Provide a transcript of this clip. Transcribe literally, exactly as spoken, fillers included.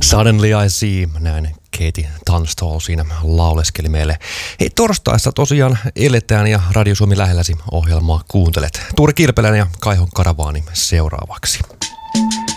Suddenly I See, näin Katie Tunstall siinä lauleskeli meille. Hei, torstaissa tosiaan eletään ja Radio Suomi lähelläsi ohjelmaa kuuntelet. Tuuri Kirpeläinen ja Kaihon Karavaani seuraavaksi.